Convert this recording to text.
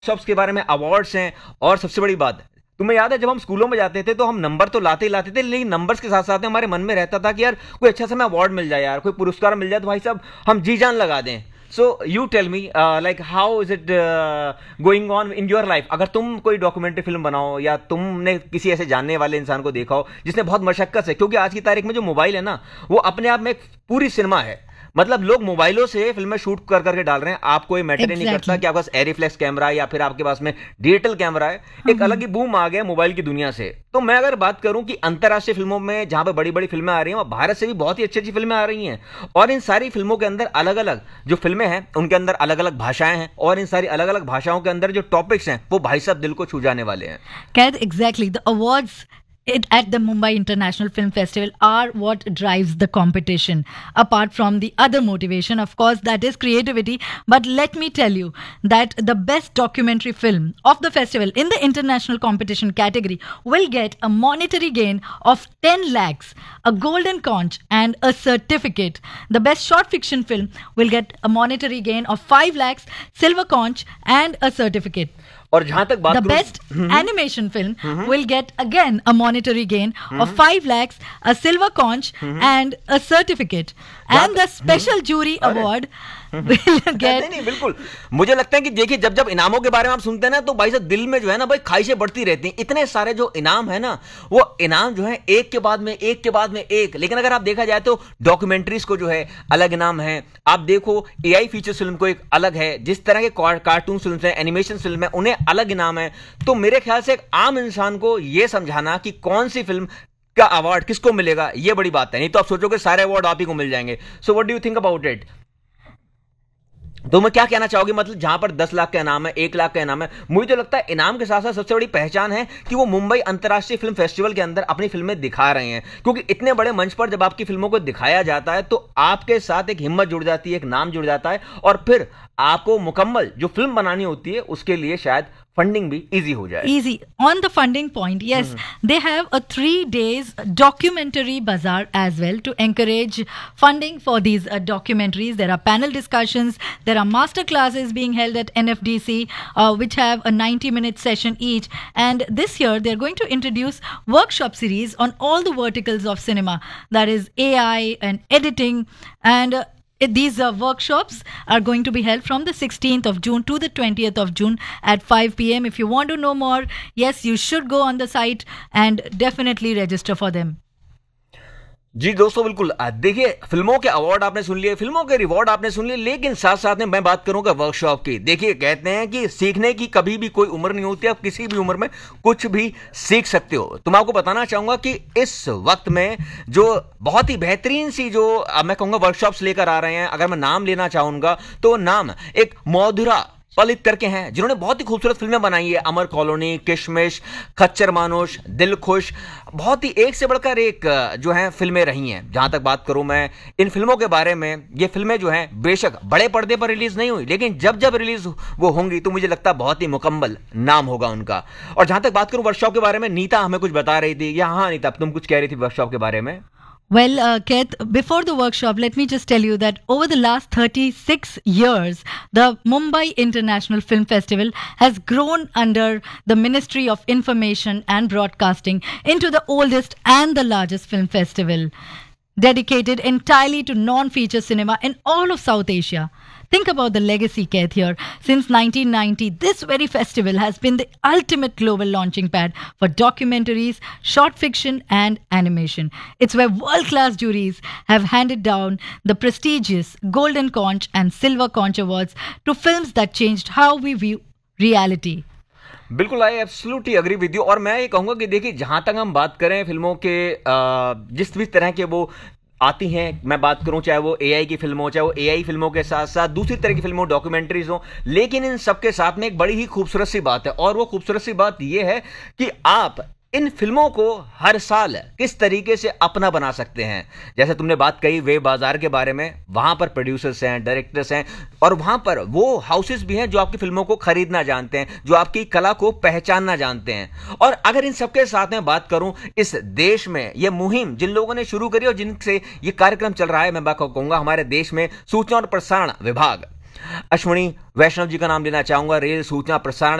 Workshops के बारे में, अवार्ड्स हैं। और सबसे बड़ी बात, तुम्हें याद है जब हम स्कूलों में जाते थे तो हम नंबर तो लाते ही लाते थे, लेकिन नंबर्स के साथ साथ हमारे मन में रहता था कि यार कोई अच्छा सा हमें अवार्ड मिल जाए, यार कोई पुरस्कार मिल जाए तो भाई साहब हम जी जान लगा दें। So you tell me like how is it going on in your life. अगर तुम कोई डॉक्यूमेंट्री फिल्म बनाओ या तुमने किसी ऐसे जानने वाले इंसान को देखा हो जिसने बहुत मशक्कत से, क्योंकि आज की तारीख में जो मोबाइल है ना वो अपने आप में एक पूरी सिनेमा है। मतलब लोग मोबाइलों से फिल्में शूट कर करके डाल रहे हैं। आपको ये मैटर नहीं करता कि आपके पास एरिफ्लेक्स कैमरा है या फिर आपके पास में डिजिटल कैमरा है। एक अलग ही बूम आ गया मोबाइल की दुनिया से। तो मैं अगर बात करूं कि अंतर्राष्ट्रीय फिल्मों में जहां पे बड़ी बड़ी फिल्में आ रही हैं, वहां भारत से भी बहुत ही अच्छी अच्छी फिल्में आ रही हैं। और इन सारी फिल्मों के अंदर अलग अलग जो फिल्में हैं उनके अंदर अलग अलग भाषाएं हैं, और इन सारी अलग अलग भाषाओं के अंदर जो टॉपिक्स हैं वो भाई साहब दिल को छू जाने वाले हैं। Kat, exactly. The awards at the Mumbai International Film Festival are what drives the competition. Apart from the other motivation, of course, that is creativity. But let me tell you that the best documentary film of the festival in the international competition category will get a monetary gain of 10 lakhs, a golden conch and a certificate. The best short fiction film will get a monetary gain of 5 lakhs, silver conch and a certificate. और जहां तक बात The best animation film will get again a monetary gain of 5 lakhs, a silver conch and a certificate. And the special jury award will get... नहीं बिल्कुल, मुझे लगता है कि देखिए जब जब इनामों के बारे में आप सुनते हैं ना तो भाई साहब दिल में जो है ना भाई ख्वाहिशें बढ़ती रहती हैं। इतने सारे जो इनाम है ना वो इनाम जो है एक के बाद में एक के बाद में एक। लेकिन अगर आप देखा जाए तो डॉक्यूमेंट्रीज को जो है अलग इनाम है। आप देखो एआई फीचर फिल्म को एक अलग है, जिस तरह के कार्टून फिल्म है, एनिमेशन फिल्म है, उन्हें अलग इनाम है। तो मेरे ख्याल से एक आम इंसान को यह समझाना कि कौन सी फिल्म का अवार्ड किसको मिलेगा ये बड़ी बात है। नहीं तो आप सोचोगे सारे अवार्ड आप ही को मिल जाएंगे। So what do you think about it? तो मैं क्या कहना चाहोगे, मतलब जहां पर 10 लाख का इनाम है, 1 लाख का इनाम है, मुझे तो लगता है इनाम के साथ साथ सबसे बड़ी पहचान है कि वो मुंबई अंतर्राष्ट्रीय फिल्म फेस्टिवल के अंदर अपनी फिल्में दिखा रहे हैं। क्योंकि इतने बड़े मंच पर जब आपकी फिल्मों को दिखाया जाता है तो आपके साथ एक हिम्मत जुड़ जाती है, एक नाम जुड़ जाता है, और फिर आपको मुकम्मल जो फिल्म बनानी होती है उसके लिए शायद फंडिंग भी इजी हो जाए। Easy. On the funding point, yes, they have a 3 days documentary bazaar as well to encourage funding for these documentaries. There are panel discussions, there are master classes being held at NFDC, which have a 90-minute session each. And this year, they're going to introduce workshop series on all the verticals of cinema. That is AI and editing, and these workshops are going to be held from the 16th of June to the 20th of June at 5 p.m. If you want to know more, yes, you should go on the site and definitely register for them. जी दोस्तों बिल्कुल, देखिए फिल्मों के award आपने सुन लिए, फिल्मों के reward आपने सुन लिए, लेकिन साथ साथ में मैं बात करूंगा वर्कशॉप की। देखिए कहते हैं कि सीखने की कभी भी कोई उम्र नहीं होती, आप किसी भी उम्र में कुछ भी सीख सकते हो। तो मैं आपको बताना चाहूंगा कि इस वक्त में जो बहुत ही बेहतरीन सी जो मैं कहूंगा वर्कशॉप्स लेकर आ रहे हैं, अगर मैं नाम लेना चाहूंगा तो नाम एक मौधुरा पलित करके हैं, जिन्होंने बहुत ही खूबसूरत फिल्में बनाई है। अमर कॉलोनी, किशमिश, खच्चर मानुष, दिल खुश, बहुत ही एक से बढ़कर एक जो है फिल्में रही हैं। जहां तक बात करूं मैं इन फिल्मों के बारे में, ये फिल्में जो हैं बेशक बड़े पर्दे पर रिलीज नहीं हुई, लेकिन जब जब रिलीज वो होंगी तो मुझे लगता है बहुत ही मुकम्मल नाम होगा उनका। और जहां तक बात करूं वर्कशॉप के बारे में, नीता हमें कुछ बता रही थी, या हाँ नीता तुम कुछ कह रही थी वर्कशॉप के बारे में? Well, Keith, before the workshop, let me just tell you that over the last 36 years, the Mumbai International Film Festival has grown under the Ministry of Information and Broadcasting into the oldest and the largest film festival, dedicated entirely to non-feature cinema in all of South Asia. Think about the legacy, Keith, here. Since 1990, this very festival has been the ultimate global launching pad for documentaries, short fiction and animation. It's where world-class juries have handed down the prestigious Golden Conch and Silver Conch Awards to films that changed how we view reality. बिल्कुल, I absolutely agree with you. और मैं ये कहूंगा कि देखिए जहां तक हम बात करें फिल्मों के जिस भी तरह के वो आती हैं, मैं बात करूं चाहे वो एआई की फिल्म हो, चाहे वो एआई फिल्मों के साथ साथ दूसरी तरह की फिल्मों, डॉक्यूमेंट्रीज हो, लेकिन इन सबके साथ में एक बड़ी ही खूबसूरत सी बात है। और वो खूबसूरत सी बात ये है कि आप इन फिल्मों को हर साल किस तरीके से अपना बना सकते हैं। जैसे तुमने बात कही वे बाजार के बारे में, वहां पर प्रोड्यूसर्स हैं, डायरेक्टर्स हैं, और वहां पर वो हाउसेस भी हैं जो आपकी फिल्मों को खरीदना जानते हैं, जो आपकी कला को पहचानना जानते हैं। और अगर इन सबके साथ में बात करूं, इस देश में ये मुहिम जिन लोगों ने शुरू करी और जिनसे ये कार्यक्रम चल रहा है, मैं कहूंगा हमारे देश में सूचना और प्रसारण विभाग, अश्विनी वैष्णव जी का नाम लेना चाहूंगा, रेल सूचना प्रसारण